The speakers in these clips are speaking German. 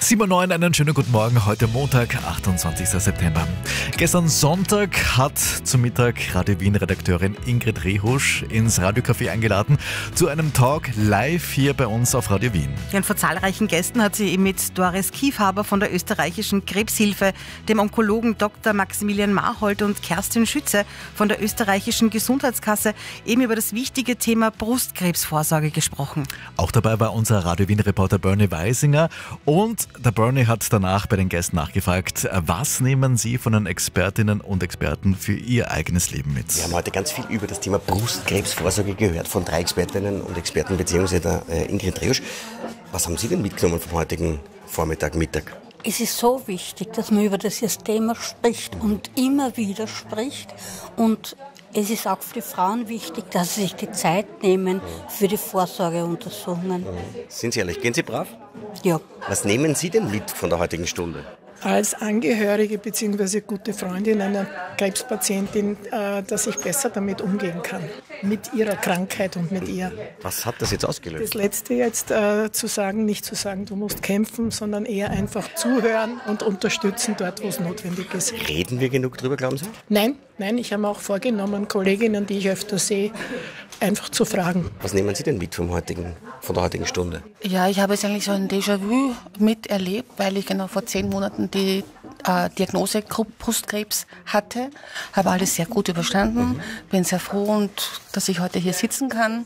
7:09, einen schönen guten Morgen. Heute Montag, 28. September. Gestern Sonntag hat zum Mittag Radio Wien-Redakteurin Ingrid Rehusch ins Radiocafé eingeladen zu einem Talk live hier bei uns auf Radio Wien. Ja, und vor zahlreichen Gästen hat sie mit Doris Kiefhaber von der österreichischen Krebshilfe, dem Onkologen Dr. Maximilian Marhold und Kerstin Schütze von der österreichischen Gesundheitskasse eben über das wichtige Thema Brustkrebsvorsorge gesprochen. Auch dabei war unser Radio Wien-Reporter Bernie Weisinger und der Bernie hat danach bei den Gästen nachgefragt, was nehmen Sie von den Expertinnen und Experten für Ihr eigenes Leben mit? Wir haben heute ganz viel über das Thema Brustkrebsvorsorge gehört von 3 Expertinnen und Experten beziehungsweise der Ingrid Rehusch. Was haben Sie denn mitgenommen vom heutigen Vormittag, Mittag? Es ist so wichtig, dass man über das Thema spricht und immer wieder spricht. Und es ist auch für die Frauen wichtig, dass sie sich die Zeit nehmen für die Vorsorgeuntersuchungen. Sind Sie ehrlich, gehen Sie brav? Ja. Was nehmen Sie denn mit von der heutigen Stunde? Als Angehörige bzw. gute Freundin einer Krebspatientin, dass ich besser damit umgehen kann. Mit ihrer Krankheit und mit ihr. Was hat das jetzt ausgelöst? Das Letzte jetzt zu sagen, nicht zu sagen, du musst kämpfen, sondern eher einfach zuhören und unterstützen dort, wo es notwendig ist. Reden wir genug drüber, glauben Sie? Nein, ich habe mir auch vorgenommen, Kolleginnen, die ich öfter sehe, einfach zu fragen. Was nehmen Sie denn mit von der heutigen Stunde? Ja, ich habe jetzt eigentlich so ein Déjà-vu miterlebt, weil ich genau vor 10 Monaten die Diagnose Brustkrebs hatte. Habe alles sehr gut überstanden, bin sehr froh, und dass ich heute hier sitzen kann.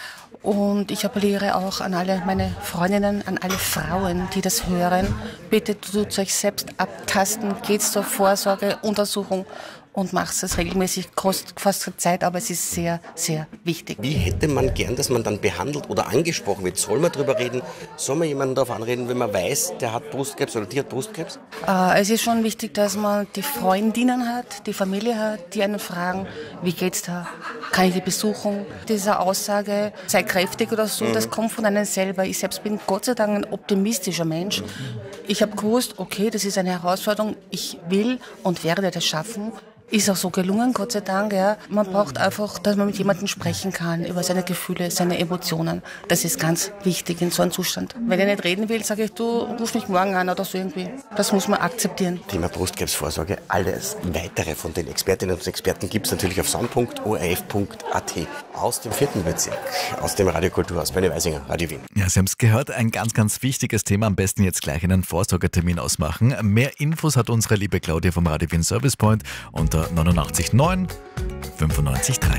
Und ich appelliere auch an alle meine Freundinnen, an alle Frauen, die das hören. Bitte tut euch selbst abtasten, geht zur Vorsorgeuntersuchung und macht es regelmäßig, kostet fast Zeit, aber es ist sehr, sehr wichtig. Wie hätte man gern, dass man dann behandelt oder angesprochen wird? Soll man darüber reden? Soll man jemanden darauf anreden, wenn man weiß, der hat Brustkrebs oder die hat Brustkrebs? Es ist schon wichtig, dass man die Freundinnen hat, die Familie hat, die einen fragen, wie geht's da? Kann ich die besuchen? Diese Aussage, sei kräftig oder so, das kommt von einem selber. Ich selbst bin Gott sei Dank ein optimistischer Mensch. Ich habe gewusst, okay, das ist eine Herausforderung, ich will und werde das schaffen. Ist auch so gelungen, Gott sei Dank. Ja. Man braucht einfach, dass man mit jemandem sprechen kann über seine Gefühle, seine Emotionen. Das ist ganz wichtig in so einem Zustand. Wenn er nicht reden will, sage ich, du ruf mich morgen an oder so irgendwie. Das muss man akzeptieren. Thema Brustkrebsvorsorge, alles Weitere von den Expertinnen und Experten gibt es natürlich auf sound.orf.at. Aus dem 4. Bezirk, aus dem Radio Kulturhaus, Bernie Weisinger, Radio Wien. Ja, Sie haben es gehört, ein ganz, ganz wichtiges Thema. Am besten jetzt gleich einen Vorsorgetermin ausmachen. Mehr Infos hat unsere liebe Claudia vom Radio Wien Service Point unter 89 9 95 3.